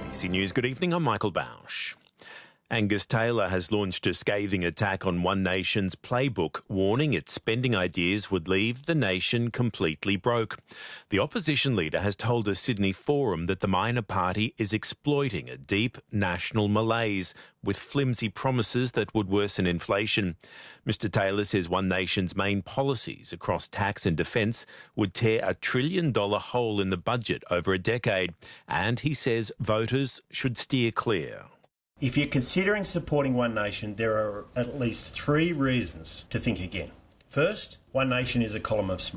ABC News, good evening, I'm Michael Bausch. Angus Taylor has launched a scathing attack on One Nation's playbook, warning its spending ideas would leave the nation completely broke. The opposition leader has told a Sydney forum that the minor party is exploiting a deep national malaise with flimsy promises that would worsen inflation. Mr Taylor says One Nation's main policies across tax and defence would tear $1 trillion hole in the budget over a decade, and he says voters should steer clear. If you're considering supporting One Nation, there are at least 3 reasons to think again. First, One Nation is a column of smoke.